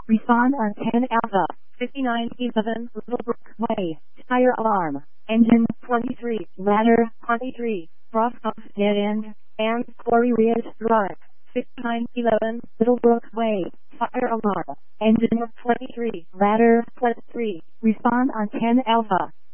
Respond on 10 Alpha, 5911 Littlebrook Way, tire alarm, engine 23, ladder 23, Crosshouse dead end, and Quarry Rias Drive, 5911 Littlebrook Way, fire alarm, engine 23, ladder 23, respond on 10 Alpha.